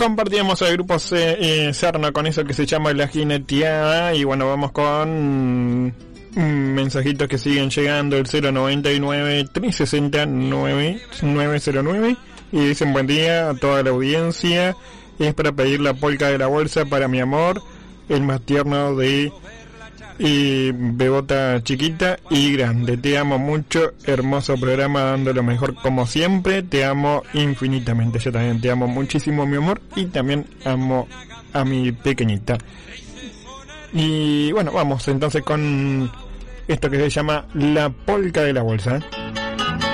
compartíamos el grupo Serna con eso que se llama La Jineteada. Y bueno, vamos con mensajitos que siguen llegando, el 099 360 9909, y dicen: buen día a toda la audiencia, es para pedir la polca de la bolsa para mi amor, el más tierno de bebota chiquita y grande. Te amo mucho, hermoso programa, dando lo mejor como siempre, te amo infinitamente. Yo también te amo muchísimo, mi amor, y también amo a mi pequeñita. Y bueno, vamos entonces con esto que se llama La Polca de la Bolsa.